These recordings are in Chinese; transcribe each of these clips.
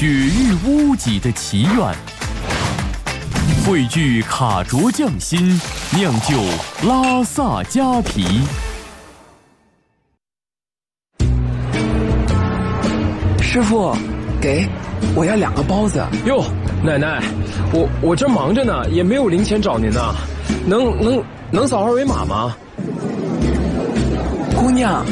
雪域屋脊的奇缘，汇聚卡卓匠心，酿就拉萨夹皮。 师傅，我要2个包子。 哟，奶奶，我这忙着呢，也没有零钱找您呢，能扫2维码吗？ 姑娘，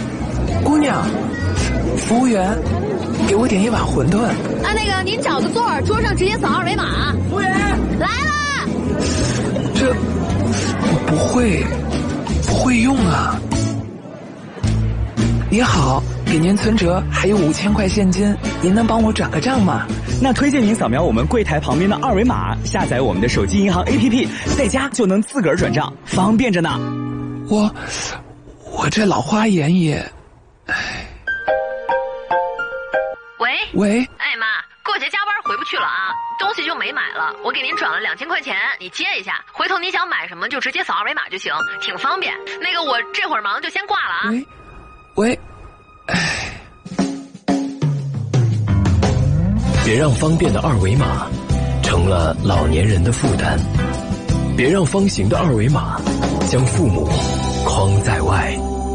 服务员，给我点1碗馄饨。 那个您找个座儿，桌上直接扫2维码。 服务员来啦！ 这我不会用啊。你好，给您存折还有5000块现金，您能帮我转个账吗？ 那推荐您扫描我们柜台旁边的2维码，下载我们的手机银行 APP， 在家就能自个儿转账，方便着呢。 我这老花眼也，喂， 哎妈，过节加班回不去了啊，东西就没买了，我给您转了2000块钱，你接一下，回头你想买什么就直接扫2维码就行，挺方便。那个我这会儿忙就先挂了啊。 喂， 别让方便的2维码成了老年人的负担，别让方形的2维码将父母框在外。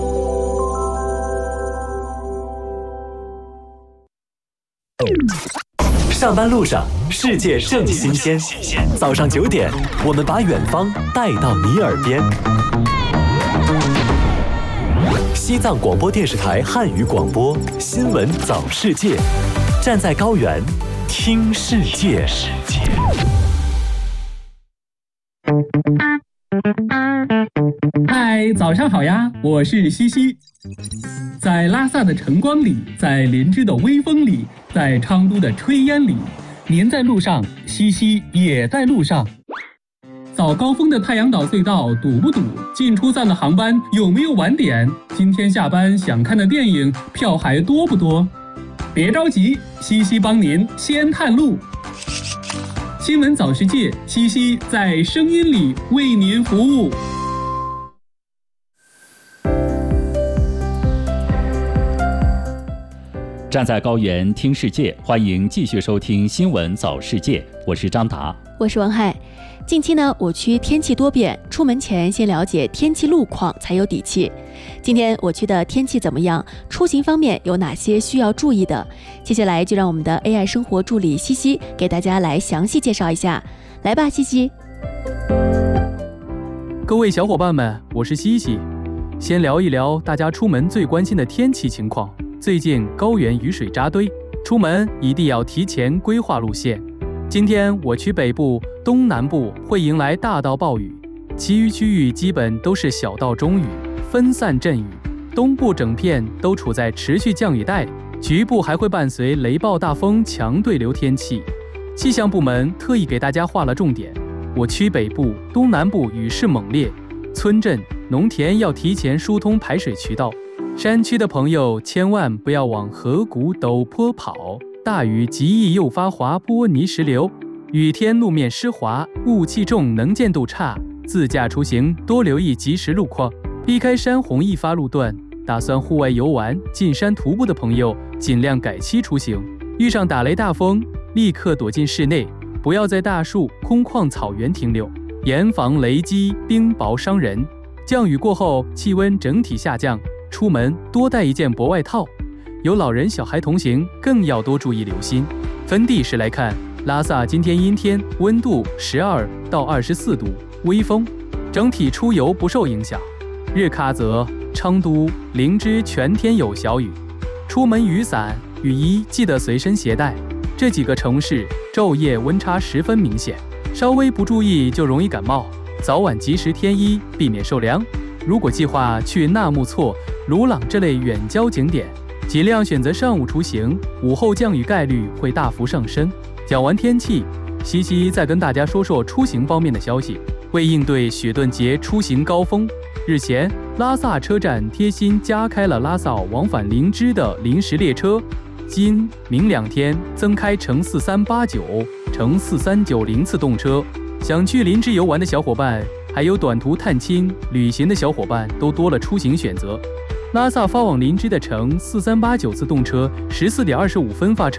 上班路上，世界正新鲜。早上9点，我们把远方带到你耳边。西藏广播电视台汉语广播新闻早世界，站在高原听世界。 嗨，早上好呀，我是西西。在拉萨的晨光里，在林芝的微风里，在昌都的炊烟里，您在路上，西西也在路上。早高峰的太阳岛隧道堵不堵？进出站的航班有没有晚点？今天下班想看的电影票还多不多？别着急，西西帮您先探路。新闻早世界，西西在声音里为您服务。 站在高原听世界，欢迎继续收听新闻早世界，我是张达， 我是王海。近期呢，我区天气多变，出门前先了解天气路况才有底气。今天我区的天气怎么样？出行方面有哪些需要注意的？接下来就让我们的 AI 生活助理西西给大家来详细介绍一下。来吧，西西。 各位小伙伴们，我是西西。先聊一聊大家出门最关心的天气情况。最近高原雨水扎堆，出门一定要提前规划路线。今天我区北部、东南部会迎来大到暴雨，其余区域基本都是小到中雨，分散阵雨。东部整片都处在持续降雨带，局部还会伴随雷暴大风、强对流天气。气象部门特意给大家划了重点，我区北部、东南部雨势猛烈，村镇、农田要提前疏通排水渠道。山区的朋友千万不要往河谷、陡坡跑，大雨极易诱发滑坡、泥石流，雨天路面湿滑，雾气重，能见度差，自驾出行多留意及时路况，避开山洪易发路段。打算户外游玩、进山徒步的朋友尽量改期出行，遇上打雷大风立刻躲进室内，不要在大树、空旷草原停留，严防雷击、冰雹伤人。降雨过后气温整体下降，出门多带一件薄外套，有老人小孩同行更要多注意留心。分地势来看，拉萨今天阴天，温度12到24度，微风，整体出游不受影响。日喀则、昌都、林芝全天有小雨，出门雨伞、雨衣记得随身携带。这几个城市昼夜温差十分明显，稍微不注意就容易感冒，早晚及时添衣，避免受凉。如果计划去纳木错、鲁朗这类远郊景点，尽量选择上午出行，午后降雨概率会大幅上升。讲完天气，西西再跟大家说说出行方面的消息。为应对雪顿节出行高峰，日前拉萨车站贴心加开了拉萨往返林芝的临时列车，今明2天增开乘4389、乘4390次动车。想去林芝游玩的小伙伴，还有短途探亲、旅行的小伙伴都多了出行选择。拉萨发往林芝的乘4389次动车14点25分发车。